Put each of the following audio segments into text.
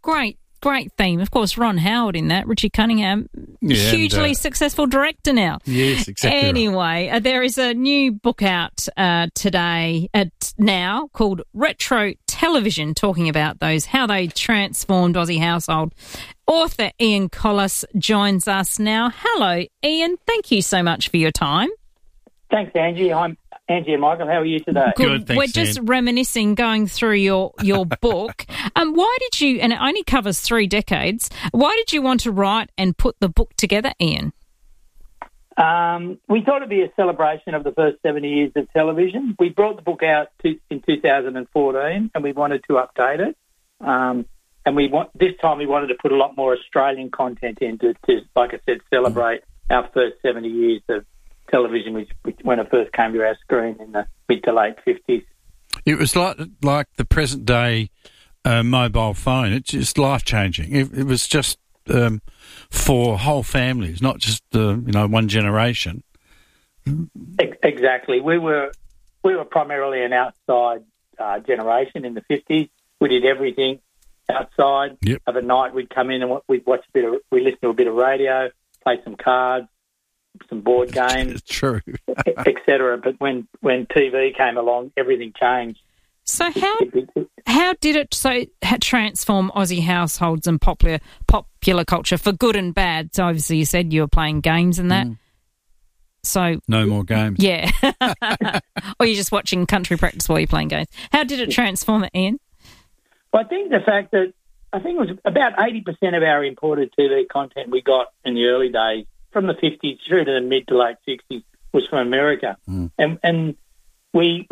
great theme. Of course, Ron Howard in that, Richie Cunningham, hugely successful director now. Yes, exactly. Anyway, there is a new book out today now called Retro Television, talking about how they transformed Aussie household. Author Ian Collis joins us now. Hello, Ian. Thank you so much for your time. Thanks, Angie. I'm Angie and Michael. How are you today? Good, thanks, We're just reminiscing, going through your book. Why did you, and it only covers 3 decades, why did you want to write and put the book together, Ian? We thought it'd be a celebration of the first 70 years of television. We brought the book out in 2014 and we wanted to update it. This time we wanted to put a lot more Australian content in to, like I said, celebrate our first 70 years of television, which when it first came to our screen in the mid to late 50s. It was like the present day mobile phone. It's just life changing. It was just for whole families, not just one generation. Exactly. We were primarily an outside generation in the 50s. We did everything outside. Yep. Of a night, we'd come in and we'd we'd listen to a bit of radio, play some cards, some board games, true, etc. But when TV came along, everything changed. So how did it transform Aussie households and popular culture for good and bad? So obviously you said you were playing games and that. So no more games. Yeah, or you're just watching country practice while you're playing games. How did it transform it, Ian? Well, I think it was about 80% of our imported TV content we got in the early days, from the 50s through to the mid to late 60s, was from America. And we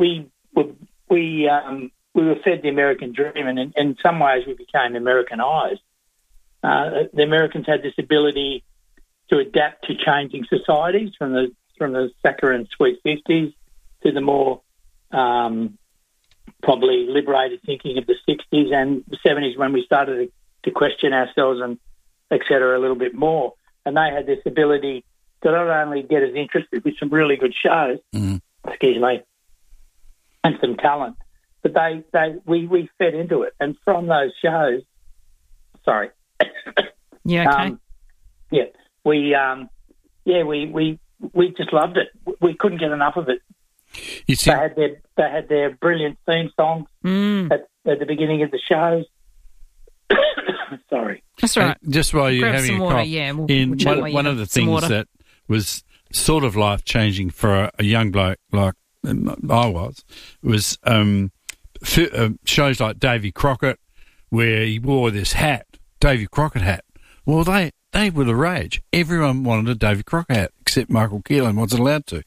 were fed the American dream, and in some ways we became Americanized. The Americans had this ability to adapt to changing societies from the saccharine sweet 50s to the more probably liberated thinking of the 60s and the 70s, when we started to question ourselves and et cetera a little bit more. And they had this ability to not only get us interested with some really good shows, excuse me, and some talent, but we fed into it. And from those shows, sorry. Yeah, okay. We just loved it. We couldn't get enough of it. You see, they had their brilliant theme songs at the beginning of the shows. Sorry. That's right. Just while you're Grab having some a water, cough, yeah. One of the things that was sort of life-changing for a young bloke like I was shows like Davy Crockett, where he wore this hat, Davy Crockett hat. Well, they were the rage. Everyone wanted a Davy Crockett hat, except Michael Keelan wasn't allowed to.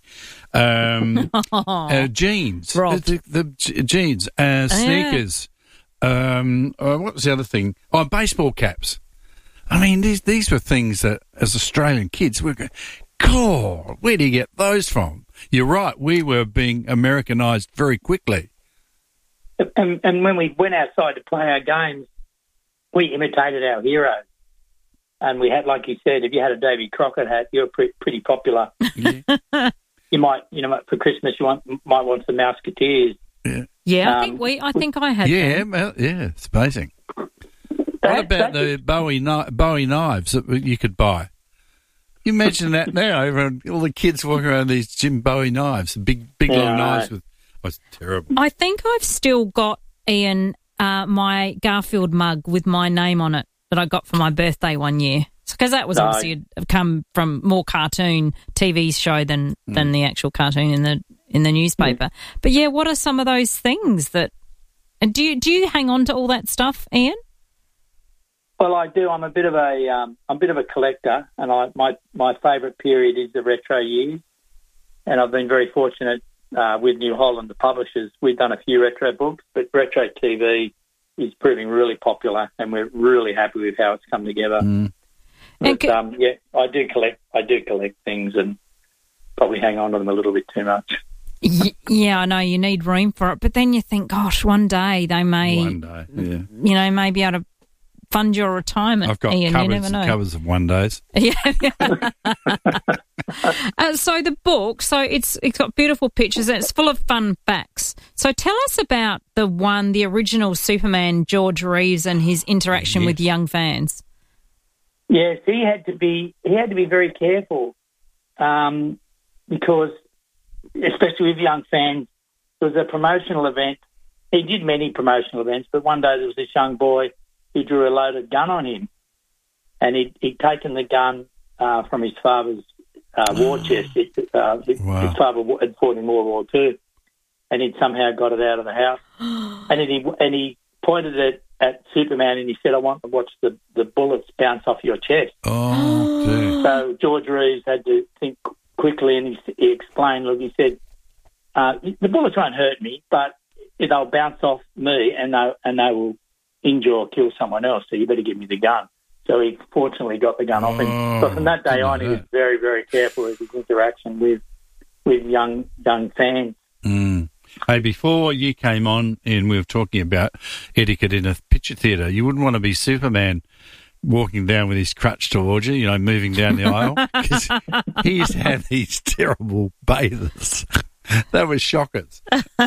Jeans, the jeans, sneakers. What was the other thing? Oh, baseball caps. I mean, these were things that, as Australian kids, we go, God, where do you get those from? You're right, we were being Americanised very quickly. And when we went outside to play our games, we imitated our heroes. And we had, like you said, if you had a Davy Crockett hat, you were pretty popular. Yeah. You might, for Christmas, might want some Mouseketeers. Yeah, I think I had. Yeah, it's amazing. What about the Bowie knives that you could buy? You imagine that now, all the kids walking around these Jim Bowie knives, big long knives with. Oh, it's terrible. I think I've still got, Ian, my Garfield mug with my name on it that I got for my birthday one year. Because that was obviously come from more cartoon TV show than the actual cartoon in the newspaper. Yeah. But yeah, what are some of those things that? And do you hang on to all that stuff, Ian? Well, I do. I'm a bit of a collector, and my favourite period is the retro years. And I've been very fortunate with New Holland, the publishers. We've done a few retro books, but retro TV is proving really popular, and we're really happy with how it's come together. But, I do collect things, and probably hang on to them a little bit too much. Yeah, I know you need room for it, but then you think, gosh, one day they may, may be able to fund your retirement. I've got Ian, covers of one days. Yeah. So the book, it's got beautiful pictures and it's full of fun facts. So tell us about the original Superman, George Reeves, and his interaction with young fans. Yes, he had to be very careful because, especially with young fans, there was a promotional event. He did many promotional events, but one day there was this young boy who drew a loaded gun on him, and he'd taken the gun from his father's war chest. His father had fought in World War II, and he'd somehow got it out of the house. And he pointed it at Superman, and he said, "I want to watch the bullets bounce off your chest." Oh, dear. So George Reeves had to think quickly, and he explained, look, he said, the bullets won't hurt me, but they'll bounce off me and they will injure or kill someone else, so you better give me the gun. So he fortunately got the gun off him. But from that day on, he was very, very careful with his interaction with young fans. Mm. Hey, before you came on and we were talking about etiquette in a picture theatre, you wouldn't want to be Superman walking down with his crutch towards you, moving down the aisle, because he used to have these terrible bathers. They were shockers.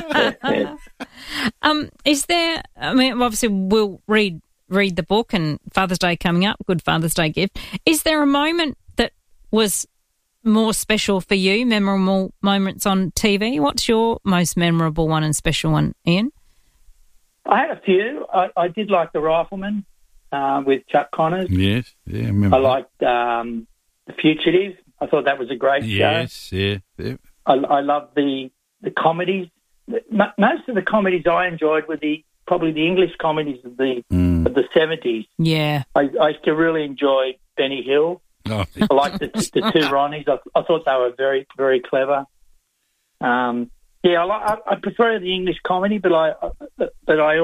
Is there, obviously we'll read the book and Father's Day coming up, good Father's Day gift. Is there a moment that was more special for you, memorable moments on TV? What's your most memorable one and special one, Ian? I had a few. I did like The Rifleman with Chuck Connors. Yes, yeah, I remember. I liked The Fugitive. I thought that was a great show. Yes, yeah. I love the comedies. Most of the comedies I enjoyed were probably the English comedies of the 70s. Yeah. I used to really enjoy Benny Hill. Oh. I liked the two Ronnies. I thought they were very, very clever. I prefer the English comedy, but I